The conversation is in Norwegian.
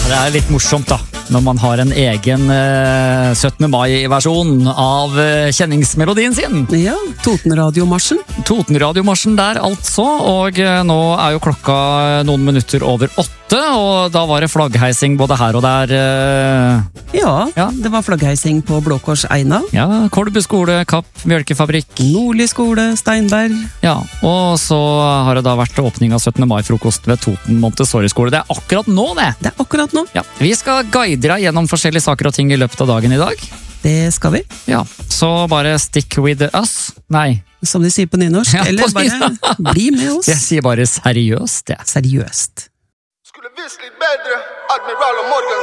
det litt morsomt da, når man har en egen 17. mai-versjon av kjenningsmelodien sin. Ja, Totenradiomarsjen. Totenradiomarsjen der altså, og nå jo klokka noen minutter over 8, og da var det flaggheising både her og der. Ja, det var flaggheising på Blå Kors Eina. Ja, Kolbu skole, Kapp, Mjølkefabrikk. Nordli skole, Steinberg. Ja, og så har det da vært åpning av 17. mai-frokost ved Toten Montessori-skole. Det akkurat nå, det! Det akkurat nå. Ja, vi skal guide deg gjennom forskjellige saker og ting i løpet av dagen i dag. Det skal vi. Ja, så bare stick with us. Nei. Som de sier på nynorsk, Ja, eller på bare bli med oss. Jeg sier bare seriøst, det. Seriøst. Skulle visst litt bedre, Admiral og Morgan